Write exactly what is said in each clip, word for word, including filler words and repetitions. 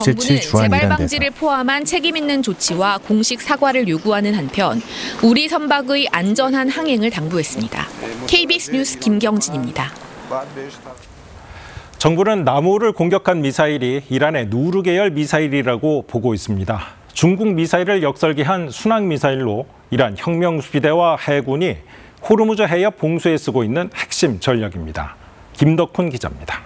정부는 재발 방지를 대사. 포함한 책임 있는 조치와 공식 사과를 요구하는 한편 우리 선박의 안전한 항행을 당부했습니다. 케이비에스 뉴스 김경진입니다. 정부는 남호를 공격한 미사일이 이란의 누르 계열 미사일이라고 보고 있습니다. 중국 미사일을 역설계한 순항 미사일로 이란 혁명수비대와 해군이 호르무즈 해협 봉쇄에 쓰고 있는 핵심 전력입니다. 김덕훈 기자입니다.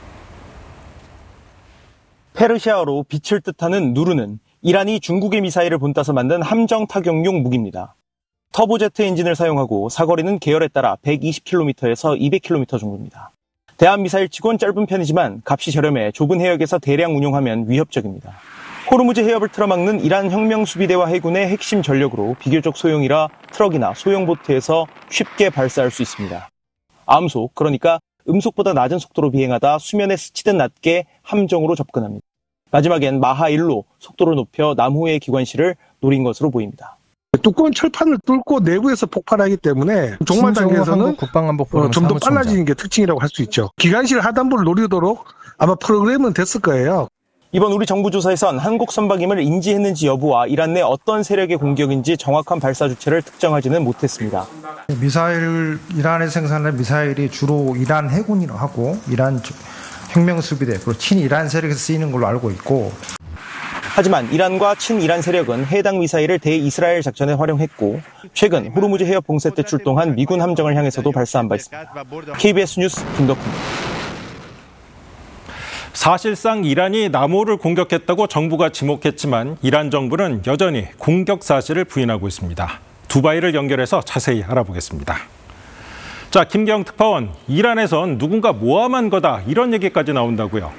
페르시아어로 빛을 뜻하는 누르는 이란이 중국의 미사일을 본따서 만든 함정 타격용 무기입니다. 터보제트 엔진을 사용하고 사거리는 계열에 따라 백이십 킬로미터에서 이백 킬로미터 정도입니다. 대한 미사일치곤 짧은 편이지만 값이 저렴해 좁은 해역에서 대량 운용하면 위협적입니다. 호르무즈 해협을 틀어막는 이란 혁명수비대와 해군의 핵심 전력으로 비교적 소형이라 트럭이나 소형 보트에서 쉽게 발사할 수 있습니다. 암속, 그러니까 음속보다 낮은 속도로 비행하다 수면에 스치듯 낮게 함정으로 접근합니다. 마지막엔 마하 일로 속도를 높여 남호의 기관실을 노린 것으로 보입니다. 두꺼운 철판을 뚫고 내부에서 폭발하기 때문에 종말 단계에서는 어, 좀 더 빨라지는 게 특징이라고 할 수 있죠. 기관실 하단부를 노리도록 아마 프로그램은 됐을 거예요. 이번 우리 정부 조사에선 한국 선박임을 인지했는지 여부와 이란 내 어떤 세력의 공격인지 정확한 발사 주체를 특정하지는 못했습니다. 미사일, 이란에 생산된 미사일이 주로 이란 해군하고 이란 혁명수비대, 그리고 친이란 세력에서 쓰이는 걸로 알고 있고. 하지만 이란과 친이란 세력은 해당 미사일을 대이스라엘 작전에 활용했고 최근 호르무즈 해협 봉쇄 때 출동한 미군 함정을 향해서도 발사한 바 있습니다. 케이비에스 뉴스 김덕훈입니다. 사실상 이란이 남호를 공격했다고 정부가 지목했지만 이란 정부는 여전히 공격 사실을 부인하고 있습니다. 두바이를 연결해서 자세히 알아보겠습니다. 자, 김경 특파원, 이란에선 누군가 모함한 거다 이런 얘기까지 나온다고요.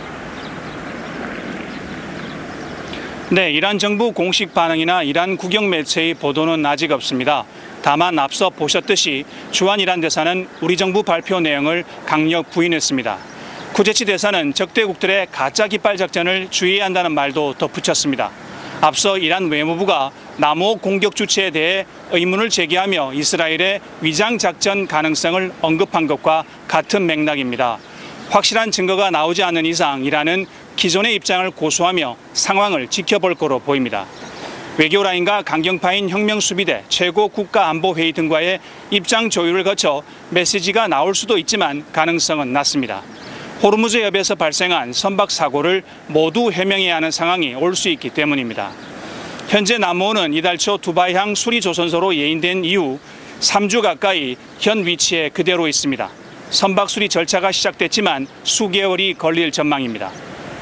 네, 이란 정부 공식 반응이나 이란 국영 매체의 보도는 아직 없습니다. 다만 앞서 보셨듯이 주한 이란 대사는 우리 정부 발표 내용을 강력 부인했습니다. 쿠제치 대사는 적대국들의 가짜 깃발 작전을 주의해야 한다는 말도 덧붙였습니다. 앞서 이란 외무부가 남호 공격 주체에 대해 의문을 제기하며 이스라엘의 위장 작전 가능성을 언급한 것과 같은 맥락입니다. 확실한 증거가 나오지 않는 이상 이란은 기존의 입장을 고수하며 상황을 지켜볼 거로 보입니다. 외교라인과 강경파인 혁명수비대, 최고국가안보회의 등과의 입장 조율을 거쳐 메시지가 나올 수도 있지만 가능성은 낮습니다. 호르무즈 해협에서 발생한 선박 사고를 모두 해명해야 하는 상황이 올 수 있기 때문입니다. 현재 남호는 이달 초 두바이항 수리조선소로 예인된 이후 삼 주 가까이 현 위치에 그대로 있습니다. 선박 수리 절차가 시작됐지만 수개월이 걸릴 전망입니다.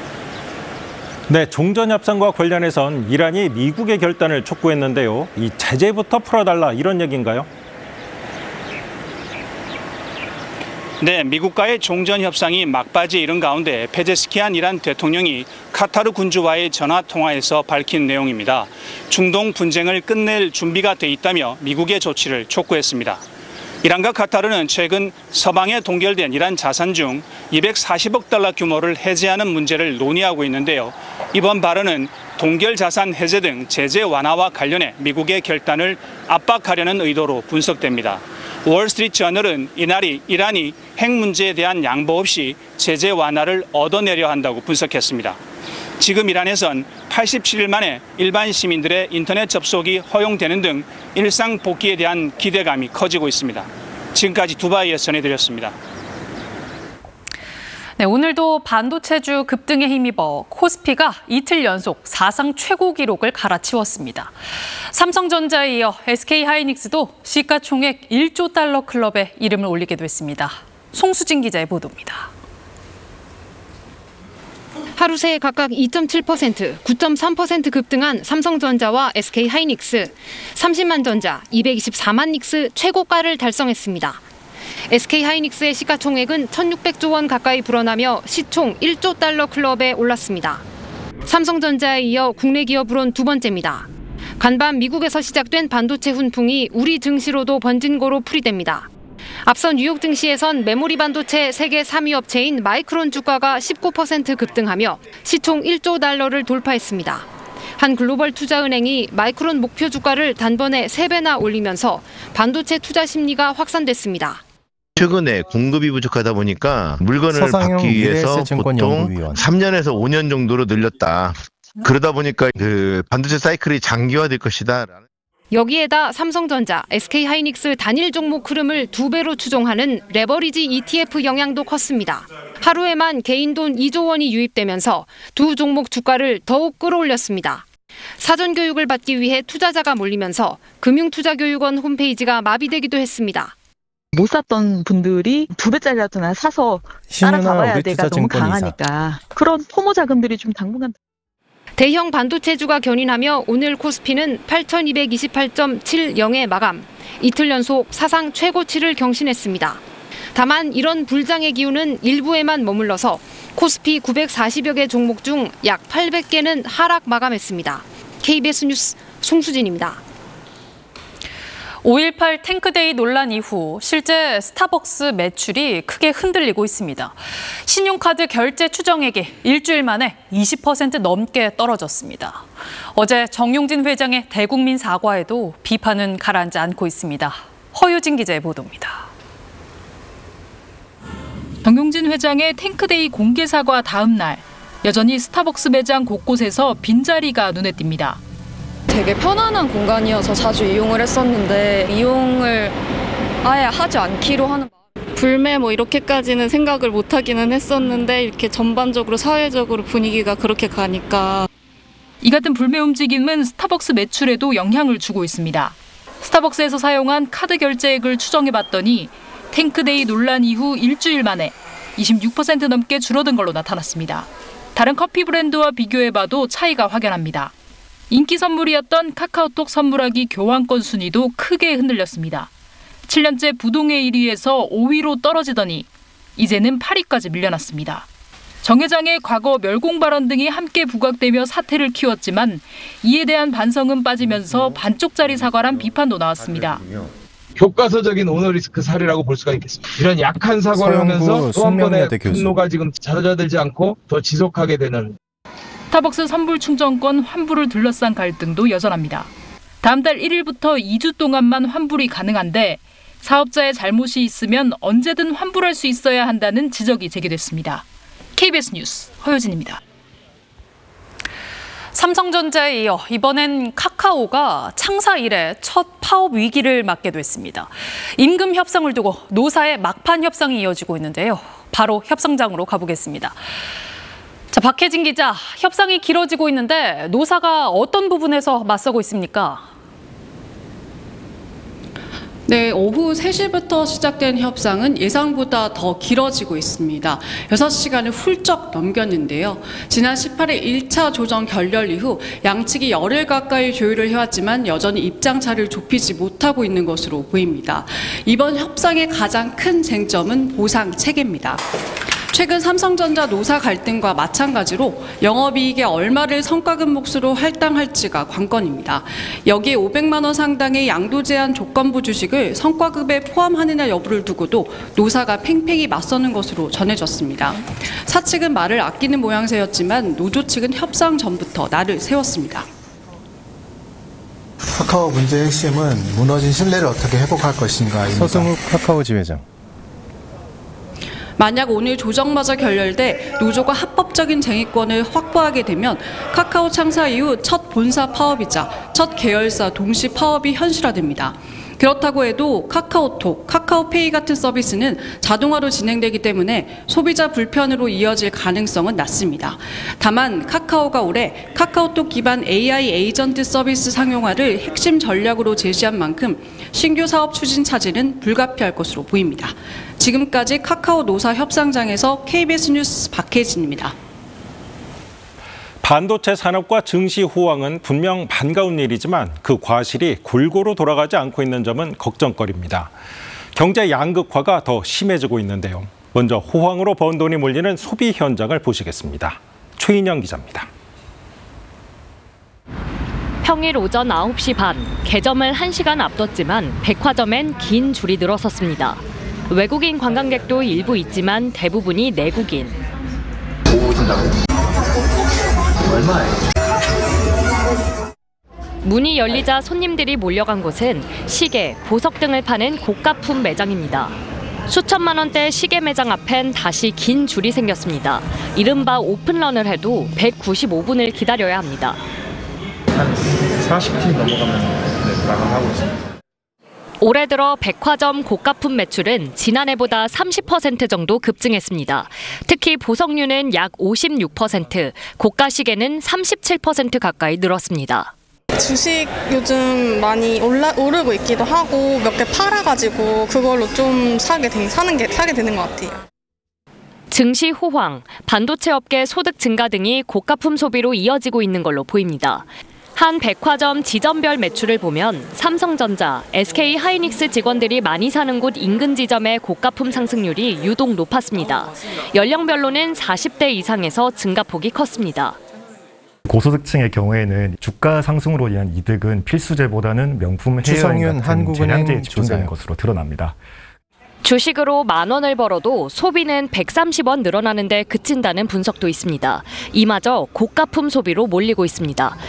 네, 종전협상과 관련해선 이란이 미국의 결단을 촉구했는데요. 이 제재부터 풀어달라 이런 얘기인가요? 네, 미국과의 종전 협상이 막바지에 이른 가운데 페제스키안 이란 대통령이 카타르 군주와의 전화 통화에서 밝힌 내용입니다. 중동 분쟁을 끝낼 준비가 돼 있다며 미국의 조치를 촉구했습니다. 이란과 카타르는 최근 서방에 동결된 이란 자산 중 이백사십억 달러 규모를 해제하는 문제를 논의하고 있는데요. 이번 발언은 동결 자산 해제 등 제재 완화와 관련해 미국의 결단을 압박하려는 의도로 분석됩니다. 월스트리트저널은 이날이 이란이 핵 문제에 대한 양보 없이 제재 완화를 얻어내려 한다고 분석했습니다. 지금 이란에선 팔십칠 일 만에 일반 시민들의 인터넷 접속이 허용되는 등 일상 복귀에 대한 기대감이 커지고 있습니다. 지금까지 두바이에서 전해드렸습니다. 네, 오늘도 반도체주 급등에 힘입어 코스피가 이틀 연속 사상 최고 기록을 갈아치웠습니다. 삼성전자에 이어 에스케이하이닉스도 시가총액 일조 달러 클럽에 이름을 올리게 됐습니다. 송수진 기자의 보도입니다. 하루 새 각각 이 점 칠 퍼센트, 구 점 삼 퍼센트 급등한 삼성전자와 에스케이하이닉스, 삼십만 전자, 이백이십사만 닉스 최고가를 달성했습니다. 에스케이하이닉스의 시가총액은 천육백조 원 가까이 불어나며 시총 일조 달러 클럽에 올랐습니다. 삼성전자에 이어 국내 기업으론 두 번째입니다. 간밤 미국에서 시작된 반도체 훈풍이 우리 증시로도 번진 거로 풀이됩니다. 앞서 뉴욕 증시에선 메모리 반도체 세계 삼 위 업체인 마이크론 주가가 십구 퍼센트 급등하며 시총 일조 달러를 돌파했습니다. 한 글로벌 투자은행이 마이크론 목표 주가를 단번에 세 배나 올리면서 반도체 투자 심리가 확산됐습니다. 최근에 공급이 부족하다 보니까 물건을 받기 위해서 보통 삼 년에서 오 년 정도로 늘렸다. 그러다 보니까 그 반도체 사이클이 장기화될 것이다. 여기에다 삼성전자, 에스케이하이닉스 단일 종목 흐름을 두 배로 추종하는 레버리지 이티에프 영향도 컸습니다. 하루에만 개인 돈 이조 원이 유입되면서 두 종목 주가를 더욱 끌어올렸습니다. 사전 교육을 받기 위해 투자자가 몰리면서 금융투자교육원 홈페이지가 마비되기도 했습니다. 못 샀던 분들이 두 배짜리라도 사서 따라가봐야 돼가 너무 강하니까 그런 포모 자금들이 좀 당분간. 대형 반도체주가 견인하며 오늘 코스피는 팔천이백이십팔 점 칠영에 마감, 이틀 연속 사상 최고치를 경신했습니다. 다만 이런 불장의 기운은 일부에만 머물러서 코스피 구백사십여 개 종목 중 약 팔백 개는 하락 마감했습니다. 케이비에스 뉴스 송수진입니다. 오일팔 탱크데이 논란 이후 실제 스타벅스 매출이 크게 흔들리고 있습니다. 신용카드 결제 추정액이 일주일 만에 이십 퍼센트 넘게 떨어졌습니다. 어제 정용진 회장의 대국민 사과에도 비판은 가라앉지 않고 있습니다. 허유진 기자의 보도입니다. 정용진 회장의 탱크데이 공개 사과 다음 날 여전히 스타벅스 매장 곳곳에서 빈자리가 눈에 띕니다. 되게 편안한 공간이어서 자주 이용을 했었는데 이용을 아예 하지 않기로 하는 불매 뭐 이렇게까지는 생각을 못 하기는 했었는데 이렇게 전반적으로 사회적으로 분위기가 그렇게 가니까. 이 같은 불매 움직임은 스타벅스 매출에도 영향을 주고 있습니다. 스타벅스에서 사용한 카드 결제액을 추정해봤더니 탱크데이 논란 이후 일주일 만에 이십육 퍼센트 넘게 줄어든 걸로 나타났습니다. 다른 커피 브랜드와 비교해봐도 차이가 확연합니다. 인기 선물이었던 카카오톡 선물하기 교환권 순위도 크게 흔들렸습니다. 칠 년째 부동의 일 위에서 오 위로 떨어지더니 이제는 팔 위까지 밀려났습니다. 정 회장의 과거 멸공 발언 등이 함께 부각되며 사태를 키웠지만 이에 대한 반성은 빠지면서 반쪽짜리 사과란 비판도 나왔습니다. 교과서적인 오너리스크 사례라고 볼 수가 있겠습니다. 이런 약한 사과를 하면서 또 한 번의 분노가 지금 잦아들지 않고 더 지속하게 되는. 스타벅스 선불 충전권 환불을 둘러싼 갈등도 여전합니다. 다음 달 일 일부터 이 주 동안만 환불이 가능한데 사업자의 잘못이 있으면 언제든 환불할 수 있어야 한다는 지적이 제기됐습니다. 케이비에스 뉴스 허효진입니다. 삼성전자에 이어 이번엔 카카오가 창사 이래 첫 파업 위기를 맞게 됐습니다. 임금 협상을 두고 노사의 막판 협상이 이어지고 있는데요. 바로 협상장으로 가보겠습니다. 자, 박혜진 기자, 협상이 길어지고 있는데 노사가 어떤 부분에서 맞서고 있습니까? 네, 오후 세 시부터 시작된 협상은 예상보다 더 길어지고 있습니다. 여섯 시간을 훌쩍 넘겼는데요. 지난 십팔 일 일 차 조정 결렬 이후 양측이 열흘 가까이 조율을 해왔지만 여전히 입장차를 좁히지 못하고 있는 것으로 보입니다. 이번 협상의 가장 큰 쟁점은 보상 체계입니다. 최근 삼성전자 노사 갈등과 마찬가지로 영업이익의 얼마를 성과급 몫으로 할당할지가 관건입니다. 여기에 오백만 원 상당의 양도 제한 조건부 주식을 성과급에 포함하느냐 여부를 두고도 노사가 팽팽히 맞서는 것으로 전해졌습니다. 사측은 말을 아끼는 모양새였지만 노조 측은 협상 전부터 날을 세웠습니다. 카카오 문제의 핵심은 무너진 신뢰를 어떻게 회복할 것인가입니다. 서승욱 카카오 지회장. 만약 오늘 조정마저 결렬돼 노조가 합법적인 쟁의권을 확보하게 되면 카카오 창사 이후 첫 본사 파업이자 첫 계열사 동시 파업이 현실화됩니다. 그렇다고 해도 카카오톡, 카카오페이 같은 서비스는 자동화로 진행되기 때문에 소비자 불편으로 이어질 가능성은 낮습니다. 다만 카카오가 올해 카카오톡 기반 에이아이 에이전트 서비스 상용화를 핵심 전략으로 제시한 만큼 신규 사업 추진 차질은 불가피할 것으로 보입니다. 지금까지 카카오 노사 협상장에서 케이비에스 뉴스 박혜진입니다. 반도체 산업과 증시 호황은 분명 반가운 일이지만 그 과실이 골고루 돌아가지 않고 있는 점은 걱정거리입니다. 경제 양극화가 더 심해지고 있는데요. 먼저 호황으로 번 돈이 몰리는 소비 현장을 보시겠습니다. 최인영 기자입니다. 평일 오전 아홉 시 반, 개점을 한 시간 앞뒀지만 백화점엔 긴 줄이 늘어섰습니다. 외국인 관광객도 일부 있지만 대부분이 내국인. 얼마예요? 문이 열리자 손님들이 몰려간 곳은 시계, 보석 등을 파는 고가품 매장입니다. 수천만 원대 시계 매장 앞엔 다시 긴 줄이 생겼습니다. 이른바 오픈런을 해도 백구십오 분을 기다려야 합니다. 한 사십 팀 넘어가면 네, 마감하고 있습니다. 올해 들어 백화점 고가품 매출은 지난해보다 삼십 퍼센트 정도 급증했습니다. 특히 보석류는 약 오십육 퍼센트, 고가 시계는 삼십칠 퍼센트 가까이 늘었습니다. 주식 요즘 많이 올라, 오르고 있기도 하고 몇 개 팔아가지고 그걸로 좀 사게, 되, 사는 게, 사게 되는 것 같아요. 증시 호황, 반도체 업계 소득 증가 등이 고가품 소비로 이어지고 있는 걸로 보입니다. 한 백화점 지점별 매출을 보면 삼성전자, 에스케이하이닉스 직원들이 많이 사는 곳 인근 지점의 고가품 상승률이 유독 높았습니다. 연령별로는 사십 대 이상에서 증가폭이 컸습니다. 고소득층의 경우에는 주가 상승으로 인한 이득은 필수제보다는 명품 해외여행 같은 재량제에 집중되는 것으로 드러납니다. 주식으로 만 원을 벌어도 소비는 백삼십 원 늘어나는 데 그친다는 분석도 있습니다. 이마저 고가품 소비로 몰리고 있습니다.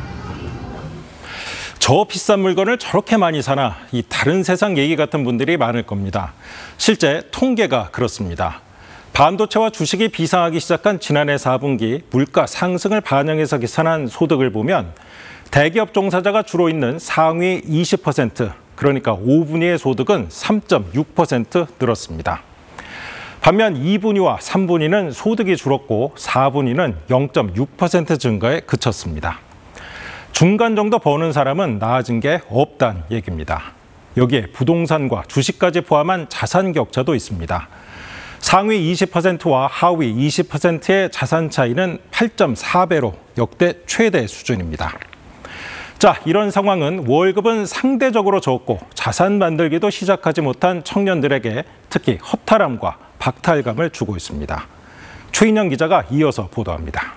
저 비싼 물건을 저렇게 많이 사나, 이 다른 세상 얘기 같은 분들이 많을 겁니다. 실제 통계가 그렇습니다. 반도체와 주식이 비상하기 시작한 지난해 사 분기 물가 상승을 반영해서 계산한 소득을 보면 대기업 종사자가 주로 있는 상위 이십 퍼센트, 그러니까 오 분위의 소득은 삼 점 육 퍼센트 늘었습니다. 반면 이 분위와 삼 분위는 소득이 줄었고 사 분위는 영 점 육 퍼센트 증가에 그쳤습니다. 중간 정도 버는 사람은 나아진 게 없다는 얘기입니다. 여기에 부동산과 주식까지 포함한 자산 격차도 있습니다. 상위 이십 퍼센트와 하위 이십 퍼센트의 자산 차이는 팔 점 사 배로 역대 최대 수준입니다. 자, 이런 상황은 월급은 상대적으로 적고 자산 만들기도 시작하지 못한 청년들에게 특히 허탈함과 박탈감을 주고 있습니다. 최인영 기자가 이어서 보도합니다.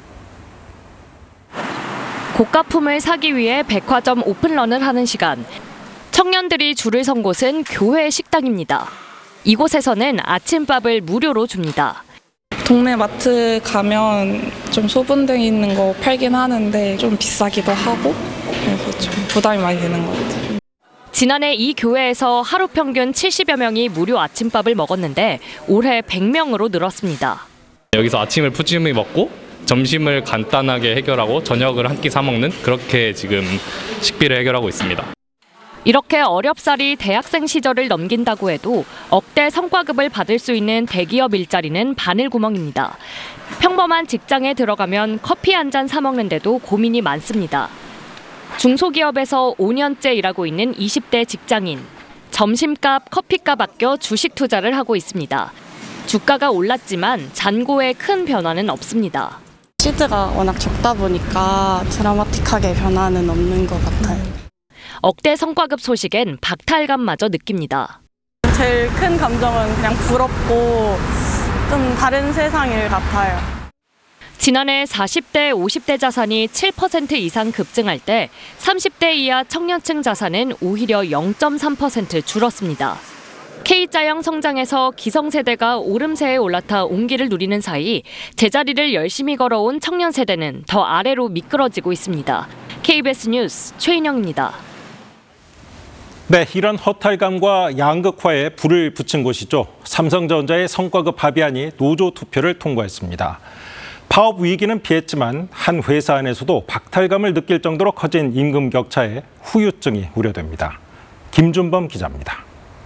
고가품을 사기 위해 백화점 오픈런을 하는 시간. 청년들이 줄을 선 곳은 교회 식당입니다. 이곳에서는 아침밥을 무료로 줍니다. 동네 마트 가면 좀 소분돼 있는 거 팔긴 하는데 좀 비싸기도 하고 그래서 좀 부담이 많이 되는 것 같아요. 지난해 이 교회에서 하루 평균 칠십여 명이 무료 아침밥을 먹었는데 올해 백 명으로 늘었습니다. 여기서 아침을 푸짐히 먹고 점심을 간단하게 해결하고 저녁을 한 끼 사 먹는 그렇게 지금 식비를 해결하고 있습니다. 이렇게 어렵사리 대학생 시절을 넘긴다고 해도 억대 성과급을 받을 수 있는 대기업 일자리는 바늘구멍입니다. 평범한 직장에 들어가면 커피 한 잔 사 먹는데도 고민이 많습니다. 중소기업에서 오 년째 일하고 있는 이십 대 직장인. 점심값, 커피값 아껴 주식 투자를 하고 있습니다. 주가가 올랐지만 잔고에 큰 변화는 없습니다. 시드가 워낙 적다 보니까 드라마틱하게 변화는 없는 것 같아요. 억대 성과급 소식엔 박탈감마저 느낍니다. 제일 큰 감정은 그냥 부럽고 좀 다른 세상일 같아요. 지난해 사십 대, 오십 대 자산이 칠 퍼센트 이상 급증할 때 삼십 대 이하 청년층 자산은 오히려 영 점 삼 퍼센트 줄었습니다. K자형 성장에서 기성세대가 오름세에 올라타 온기를 누리는 사이 제자리를 열심히 걸어온 청년 세대는 더 아래로 미끄러지고 있습니다. 케이비에스 뉴스 최인영입니다. 네, 이런 허탈감과 양극화에 불을 붙인 곳이죠. 삼성전자의 성과급 합의안이 노조 투표를 통과했습니다. 파업 위기는 피했지만 한 회사 안에서도 박탈감을 느낄 정도로 커진 임금 격차에 후유증이 우려됩니다. 김준범 기자입니다.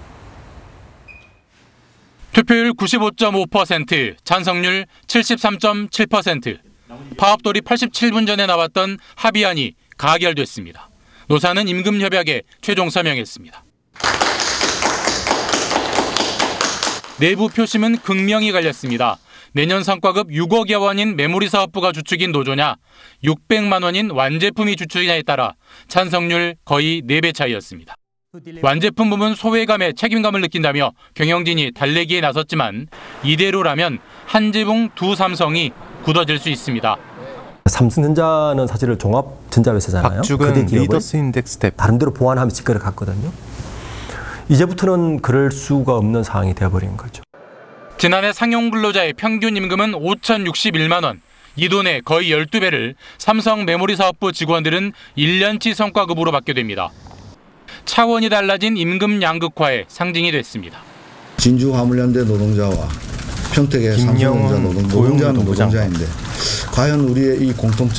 투표율 구십오 점 오 퍼센트, 찬성률 칠십삼 점 칠 퍼센트. 파업 돌입 팔십칠 분 전에 나왔던 합의안이 가결됐습니다. 노사는 임금 협약에 최종 서명했습니다. 내부 표심은 극명히 갈렸습니다. 내년 성과급 육억여 원인 메모리 사업부가 주축인 노조냐, 육백만 원인 완제품이 주축이냐에 따라 찬성률 거의 네 배 차이였습니다. 완제품 부문 소외감에 책임감을 느낀다며 경영진이 달래기에 나섰지만 이대로라면 한 지붕 두 삼성이 굳어질 수 있습니다. 삼성전자는 사실 종합 전자회사잖아요. 박주근 리더스 인덱스 대표. 나름대로 보완하면서 직거래 갔거든요. 이제부터는 그럴 수가 없는 상황이 되어버린 거죠. 지난해 상용 근로자의 평균 임금은 오천육십일만 원. 이 돈의 거의 열두 배를 삼성 메모리 사업부 직원들은 일 년치 성과급으로 받게 됩니다. 차원이 달라진 임금 양극화의 상징이 됐습니다. 진주 화물연대 노동자와 평택의 삼성전자 노동, 노동자는 노동자인데 과연 우리의 이 공통점